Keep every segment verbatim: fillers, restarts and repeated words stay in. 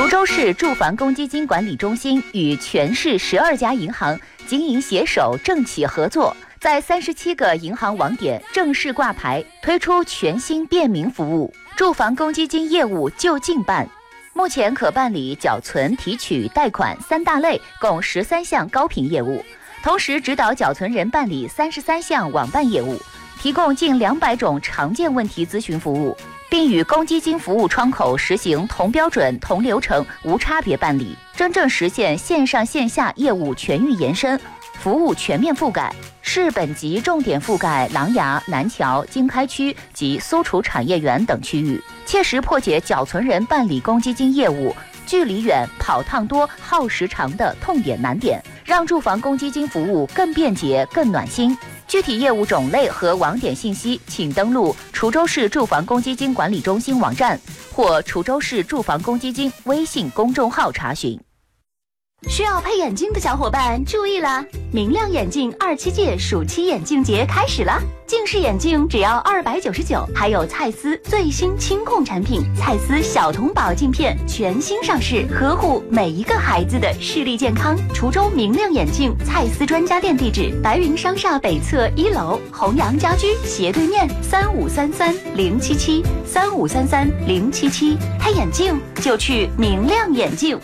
滁州市住房公积金管理中心与全市十二家银行经营携手政企合作，在三十七个银行网点正式挂牌，推出全新便民服务——住房公积金业务就近办。目前可办理缴存、提取、贷款三大类，共十三项高频业务，同时指导缴存人办理三十三项网办业务，提供近两百种常见问题咨询服务，并与公积金服务窗口实行同标准、同流程、无差别办理，真正实现线上线下业务全域延伸，服务全面覆盖。市本级重点覆盖琅琊、南桥、经开区及苏楚产业园等区域，切实破解缴存人办理公积金业务距离远、跑趟多、耗时长的痛点难点，让住房公积金服务更便捷、更暖心。具体业务种类和网点信息，请登录滁州市住房公积金管理中心网站或滁州市住房公积金微信公众号查询。 需要配眼镜的小伙伴注意了，明亮眼镜二七届暑期眼镜节开始了，近视眼镜只要二百九十九，还有蔡司最新清控产品蔡司小童宝镜片全新上市，呵护每一个孩子的视力健康。滁州明亮眼镜蔡司专家店地址：白云商厦北侧一楼，弘阳家居斜对面，三五三三零七七三五三三零七七，配眼镜就去明亮眼镜。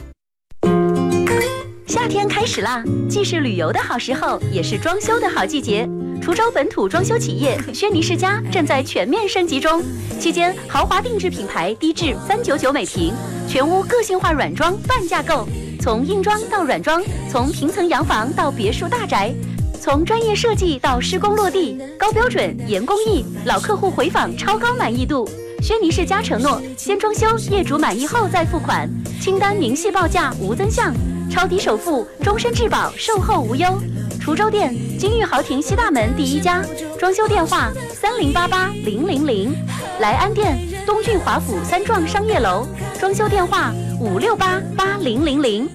夏天开始啦，既是旅游的好时候，也是装修的好季节。滁州本土装修企业轩尼诗家正在全面升级中，期间豪华定制品牌低至三九九每平，全屋个性化软装半价购，从硬装到软装，从平层洋房到别墅大宅，从专业设计到施工落地，高标准严工艺，老客户回访超高满意度。轩尼诗家承诺先装修，业主满意后再付款，清单明细报价无增项，超低首付，终身质保，售后无忧。滁州店金玉豪庭西大门第一家，装修电话三零八八零零零。莱安店东郡华府三幢商业楼，装修电话五六八八零零零。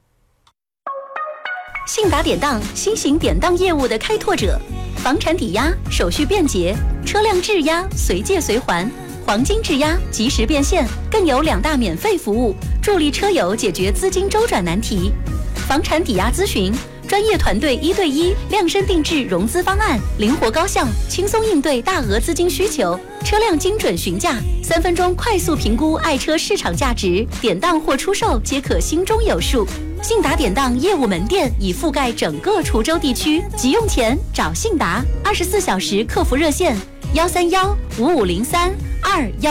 信达典当新型典当业务的开拓者，房产抵押手续便捷，车辆质押随借随还，黄金质押及时变现，更有两大免费服务，助力车友解决资金周转难题。房产抵押咨询，专业团队一对一量身定制融资方案，灵活高效，轻松应对大额资金需求。车辆精准询价，三分钟快速评估爱车市场价值，典当或出售皆可心中有数。信达典当业务门店已覆盖整个滁州地区，急用钱找信达，二十四小时客服热线：幺三幺五五零三二幺。